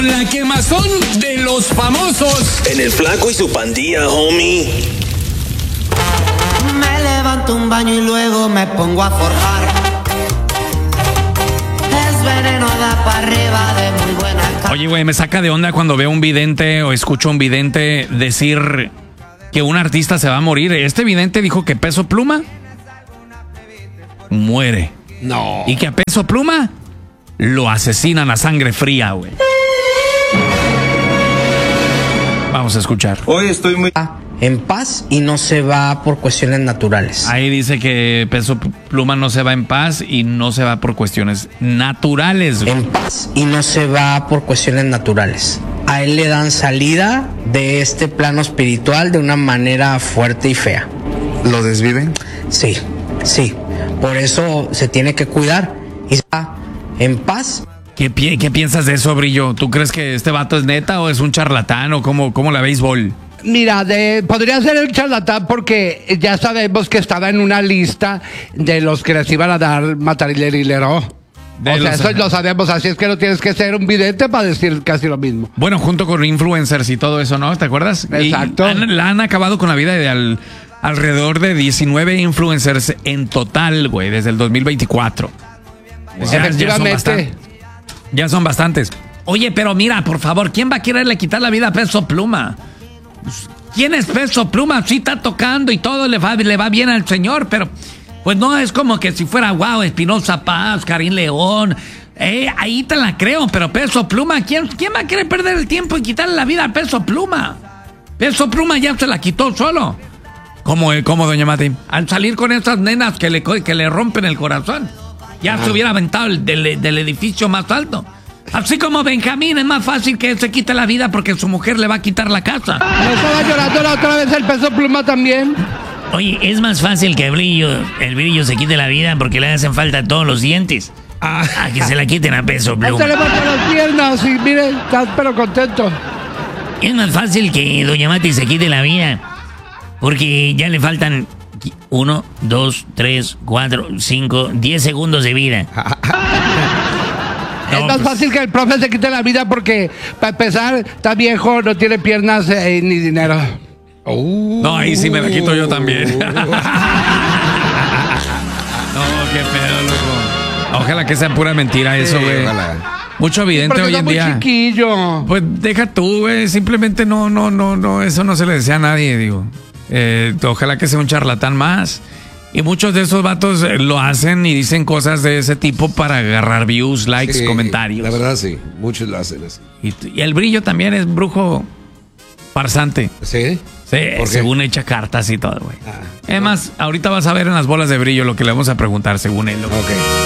con la quemazón de los famosos. En el Flaco y su pandilla, homie. Me levanto un baño y luego me pongo a forjar. Es veneno, da para arriba de muy buena calidad. Oye, güey, me saca de onda cuando veo un vidente o escucho a un vidente decir que un artista se va a morir. Este vidente dijo que Peso Pluma muere. No. Y que a Peso Pluma lo asesinan a sangre fría, güey. Vamos a escuchar. Hoy estoy muy... en paz y no se va por cuestiones naturales. Ahí dice que Peso Pluma no se va en paz y no se va por cuestiones naturales, güey. En paz y no se va por cuestiones naturales. A él le dan salida de este plano espiritual de una manera fuerte y fea. ¿Lo desviven? Sí, sí. Por eso se tiene que cuidar y está en paz. ¿Qué piensas de eso, Brillo? ¿Tú crees que este vato es neta o es un charlatán o cómo la béisbol? Mira, podría ser el charlatán porque ya sabemos que estaba en una lista de los que les iban a dar matarilero. O sea, eso lo sabemos, así es que no tienes que ser un vidente para decir casi lo mismo. Bueno, junto con influencers y todo eso, ¿no? ¿Te acuerdas? Exacto. Y la han acabado con la vida de alrededor de 19 influencers en total, güey, desde el 2024. Efectivamente. Ya son bastantes. Oye, pero mira, por favor, ¿quién va a quererle quitar la vida a Peso Pluma? ¿Quién es Peso Pluma? Sí está tocando y todo le va bien al señor, pero pues no es como que si fuera Espinosa Paz, Karim León. Ahí te la creo, pero Peso Pluma, ¿quién va a querer perder el tiempo y quitarle la vida a Peso Pluma? Peso Pluma ya se la quitó solo. ¿Cómo, doña Mati? Al salir con esas nenas que le rompen el corazón. Ya se hubiera aventado del edificio más alto. Así como Benjamín, es más fácil que él se quite la vida porque su mujer le va a quitar la casa. ¿No estaba llorando la otra vez el Peso Pluma también? Oye, es más fácil que el brillo se quite la vida porque le hacen falta todos los dientes. A que se la quiten a Peso Pluma. Se le matan las piernas y mire, estás pero contento. Es más fácil que doña Mati se quite la vida porque ya le faltan 1, 2, 3, 4, 5, 10 segundos de vida. Es más fácil que el profe se quite la vida porque, para empezar, está viejo, no tiene piernas ni dinero. No, ahí sí me la quito yo también. No, qué pedo, loco. Ojalá que sea pura mentira eso, güey. Mucho evidente hoy en día. Muy chiquillo. Pues deja tú, güey. Simplemente no, eso no se le desea a nadie, digo. Ojalá que sea un charlatán más. Y muchos de esos vatos lo hacen y dicen cosas de ese tipo para agarrar views, likes, sí, comentarios. La verdad sí, muchos lo hacen así. Y el Brillo también es brujo farsante. ¿Sí? Sí, según echa cartas y todo, güey. Es más, ahorita vas a ver en las bolas de Brillo lo que le vamos a preguntar según él. Ok.